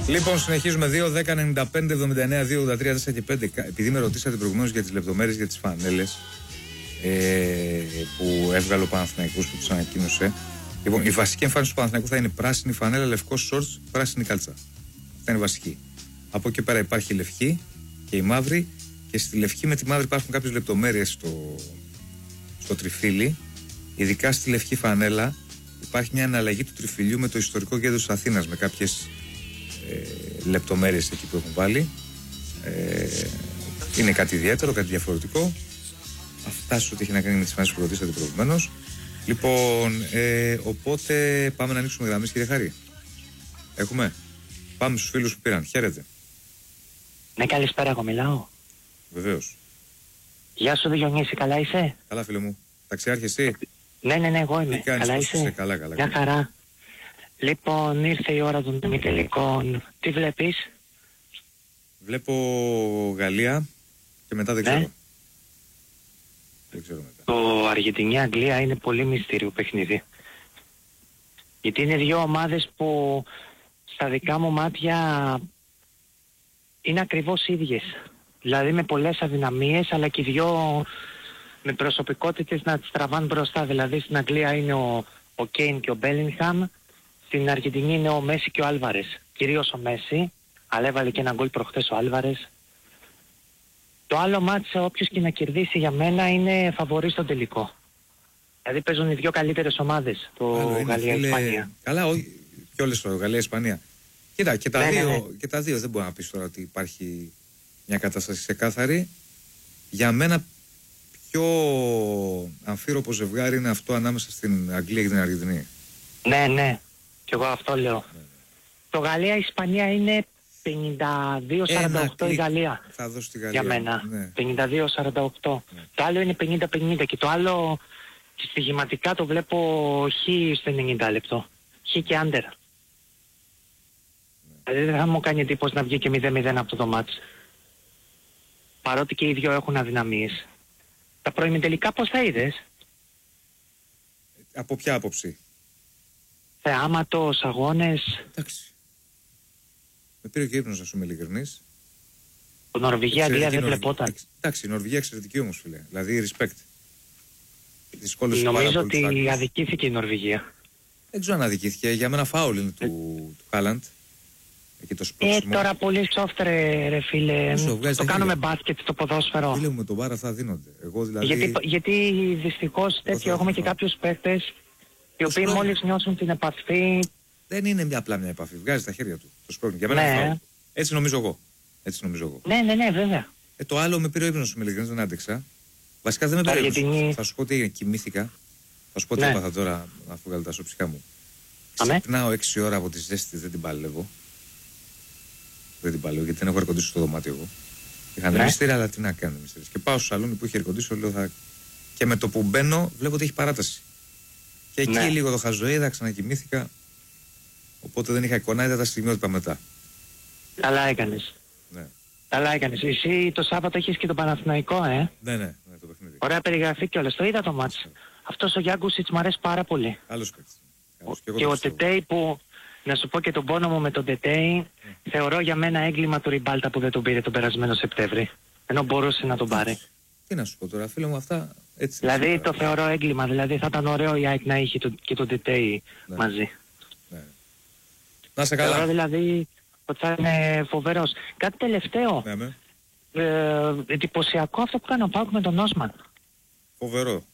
Λοιπόν, συνεχίζουμε 2-10-95-79-2-83-4 και 5. Επειδή με ρωτήσατε προηγουμένως για τις λεπτομέρειες για τις φανέλες που έβγαλε ο Παναθηναϊκός που τους ανακοίνωσε. Λοιπόν, η βασική εμφάνιση του Παναθηναϊκού θα είναι πράσινη φανέλα, λευκό σόρτς, πράσινη κάλτσα. Αυτά είναι βασική. Από εκεί πέρα υπάρχει η λευκή και η μαύρη. Και στη λευκή με τη μαύρη υπάρχουν κάποιες λεπτομέρειες στο τριφύλι. Ειδικά στη λευκή φανέλα υπάρχει μια αναλλαγή του τριφυλιού με το ιστορικό κέντρο της Αθήνας, με κάποιες λεπτομέρειες εκεί που έχουν βάλει. Είναι κάτι ιδιαίτερο, κάτι διαφορετικό. Αυτά σου ό,τι έχει να κάνει με τις φανέλες που ρωτήσατε προηγουμένως. Λοιπόν, οπότε πάμε να ανοίξουμε γραμμές, κύριε Χάρη. Έχουμε. Πάμε στους φίλους που πήραν. Χαίρετε. Ναι, καλησπέρα, εγώ μιλάω. Βεβαίως. Γεια σου, Διονύση, καλά είσαι? Καλά, φίλε μου. Ταξιάρχη εσύ? Ναι, εγώ είμαι. Κάνεις, καλά είσαι? Καλά. Μια χαρά. Λοιπόν, ήρθε η ώρα των ημιτελικών. Τι βλέπεις? Βλέπω Γαλλία και μετά δεν ξέρω. Δεν ξέρω μετά. Το Αργεντινή-Αγγλία είναι πολύ μυστήριο παιχνίδι. Γιατί είναι δύο ομάδες που στα δικά μου μάτια είναι ακριβώς ίδιες. Δηλαδή με πολλές αδυναμίες, αλλά και οι δυο με προσωπικότητες να τις τραβάνε μπροστά. Δηλαδή στην Αγγλία είναι ο Κέιν και ο Μπέλιγχαμ, στην Αργεντινή είναι ο Μέση και ο Άλβαρες. Κυρίως ο Μέση, αλλά έβαλε και ένα γκολ προχθές ο Άλβαρες. Το άλλο μάτς, όποιος και να κερδίσει για μένα, είναι φαβορί στο τελικό. Δηλαδή παίζουν οι δύο καλύτερες ομάδες, το Γαλλία-Ισπανία. Καλά, όχι και όλες το Γαλλία-Ισπανία. Κοίτα, και τα δύο δεν μπορεί να πεις τώρα ότι υπάρχει μια κατάσταση ξεκάθαρη. Για μένα πιο αμφίροπο ζευγάρι είναι αυτό ανάμεσα στην Αγγλία και την Αργεντινή. Ναι, και εγώ αυτό λέω. Το Γαλλία-Ισπανία είναι 52-48 η Γαλλία. Θα δώσω τη Γαλλία. Για μένα. Ναι. 52-48. Ναι. Το άλλο είναι 50-50 και το άλλο στοιχηματικά το βλέπω χ στο 90 λεπτό. Χ και άντερ. Ναι. Δηλαδή δεν θα μου κάνει εντύπωση να βγει και 0-0 από το μάτς. Παρότι και οι δυο έχουν αδυναμίες. Τα προημιτελικά πώς θα είδες? Από ποια άποψη? Θεάματος, αγώνες. Εντάξει. Με πήρε και ύπνος, να σου είμαι ειλικρινής. Το Νορβηγία-Αγγλία δεν βλεπόταν. Εντάξει, η Νορβηγία εξαιρετική όμως, φίλε. Δηλαδή, respect. Νομίζω ότι αδικήθηκε η Νορβηγία. Δεν ξέρω αν αδικήθηκε. Για μένα φάουλ είναι του Χάλαντ. Τώρα πολύ soft ρε φίλε. Το κάνουμε μπάσκετ στο ποδόσφαιρο. Φίλε μου, με τον βάρα αυτά δίνονται. Εγώ δηλαδή... γιατί δυστυχώς τέτοιο έχουμε και κάποιους παίκτες οι οποίοι μόλις νιώσουν την επαφή. Δεν είναι απλά μια επαφή. Βγάζει τα χέρια του. Το σπρώχνει. Για μένα είναι. Έτσι νομίζω εγώ. Ναι, βέβαια. Το άλλο με πήρε ο ύπνος, με ειλικρινής, δεν άντεξα. Βασικά δεν με πήρε ο ύπνος. Θα σου πω τι κοιμήθηκα. Θα σου πω τι έπαθα τώρα, αφού βγάλω τα σοψικά μου. Ξυπνάω 6 ώρα από τη ζέστη, δεν την παλεύω. Γιατί δεν έχω air condition στο δωμάτιο εγώ. Είχα μυστήρια, αλλά τι να κάνω μυστήρια. Και πάω στο σαλόνι που είχε air condition, λέω θα. Και με το που μπαίνω, βλέπω ότι έχει παράταση. Και εκεί λίγο το χαζοείδα, ξανακοιμήθηκα. Οπότε δεν είχα εικόνα, είδα τα στιγμιότυπα μετά. Καλά έκανες. Ναι. Καλά έκανες. Εσύ το Σάββατο έχεις και το Παναθηναϊκό, Ναι, το παιχνίδι. Ωραία περιγραφή κιόλας. Το είδα το μάτς. Αυτός ο Γιάνγκουσιτς μου αρέσει πάρα πολύ. Άλλος παίκτης. Και ο Τετέι που. Να σου πω και τον πόνο μου με τον Τετέι, θεωρώ για μένα έγκλημα του Ριμπάλτα που δεν τον πήρε τον περασμένο Σεπτέμβρη. Ενώ μπορούσε να τον πάρει. Τι να σου πω τώρα, φίλε μου, αυτά έτσι. Δηλαδή το θεωρώ έγκλημα. Δηλαδή θα ήταν ωραίο η ΑΕΚ να είχε και τον Τετέι μαζί. Ναι. Να σε καλά. Θεωρώ δηλαδή ότι θα είναι φοβερός. Κάτι τελευταίο. Εντυπωσιακό αυτό που κάνει ο ΠΑΟΚ με τον Όσμαν. Φοβερό.